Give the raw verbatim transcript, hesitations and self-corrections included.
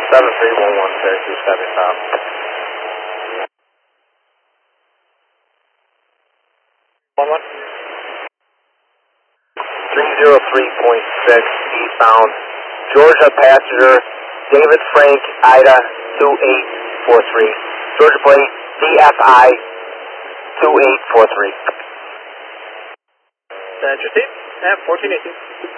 seven three one one, Syracuse, seven top. One one. three oh three point six, eastbound, Georgia passenger, David Frank, Ida, two eight four three. Georgia plate, D F I, two eight four three. That's your seat, at fourteen eighteen.